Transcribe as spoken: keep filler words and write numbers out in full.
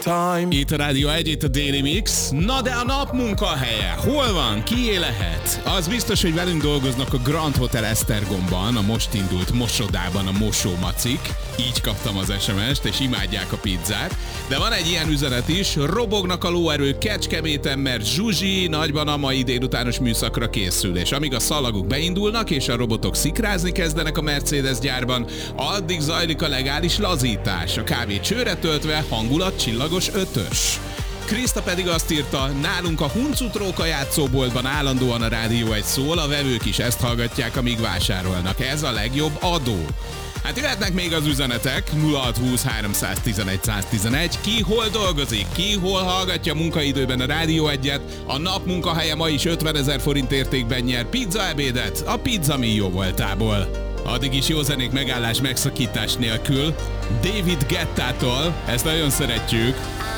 time. Itt a Rádió egy, itt a Daily Mix. Na de a nap munkahelye. Hol van? Kié lehet? Az biztos, hogy velünk dolgoznak a Grand Hotel Esztergomban, a most indult mosodában a mosómacik. Így kaptam az es em est, és imádják a pizzát. De van egy ilyen üzenet is. Robognak a lóerők Kecskeméten, mert Zsuzsi nagyban a mai délutános műszakra készül. És amíg a szalagok beindulnak, és a robotok szikrázni kezdenek a Mercedes gyárban, addig zajlik a legális lazítás. A kávé csőre töltve, hangulat csillagos ötös. Kriszta pedig azt írta, nálunk a Huncut Róka játszóboltban állandóan a Rádió egy szól, a vevők is ezt hallgatják, amíg vásárolnak. Ez a legjobb adó. Hát jöhetnek még az üzenetek, nulla hat húsz háromszáztizenegy száztizenegy, ki hol dolgozik, ki hol hallgatja munkaidőben a Rádió egyet, a nap munkahelye ma is ötvenezer forint értékben nyer pizzaebédet a Pizza Mio voltából. Addig is jó zenék megállás megszakítás nélkül, David Guettától, ezt nagyon szeretjük.